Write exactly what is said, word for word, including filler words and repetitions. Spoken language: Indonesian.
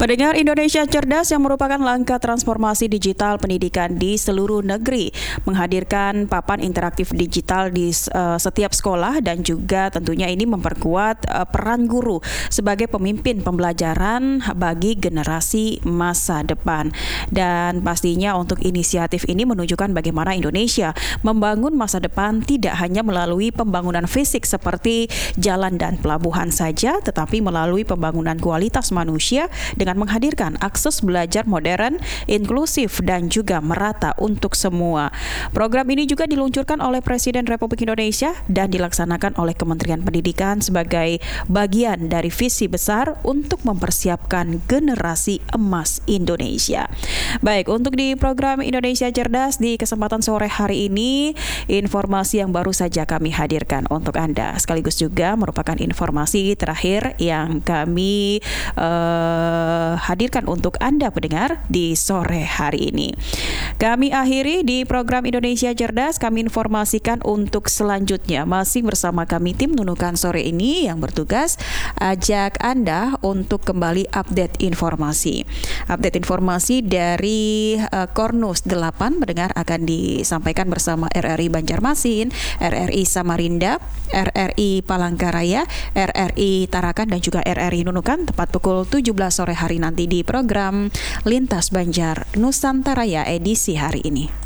Pendengar Indonesia Cerdas yang merupakan langkah transformasi digital pendidikan di seluruh negeri, menghadirkan papan interaktif digital di uh, setiap sekolah dan juga tentunya ini memperkuat uh, peran guru sebagai pemimpin pembelajaran bagi generasi masa depan. Dan pastinya untuk inisiatif ini menunjukkan bagaimana Indonesia membangun masa depan tidak hanya melalui pembangunan fisik seperti jalan dan pelabuhan saja, tetapi melalui pembangunan kualitas manusia dengan menghadirkan akses belajar modern, inklusif, dan juga merata untuk semua. Program ini juga diluncurkan oleh Presiden Republik Indonesia dan dilaksanakan oleh Kementerian Pendidikan sebagai bagian dari visi besar untuk mempersiapkan generasi emas Indonesia. Baik, untuk di program Indonesia Cerdas di kesempatan sore hari ini, informasi yang baru saja kami hadirkan untuk Anda, sekaligus juga merupakan informasi terakhir yang kami uh, hadirkan untuk Anda pendengar di sore hari ini. Kami akhiri di program Indonesia Cerdas, kami informasikan untuk selanjutnya masih bersama kami tim Nunukan sore ini yang bertugas ajak Anda untuk kembali update informasi. Update informasi dari uh, Kornus delapan mendengar akan disampaikan bersama R R I Banjarmasin, R R I Samarinda, R R I Palangkaraya, R R I Tarakan dan juga R R I Nunukan tepat pukul tujuh belas sore hari nanti di program Lintas Banjar Nusantaraya edisi hari ini.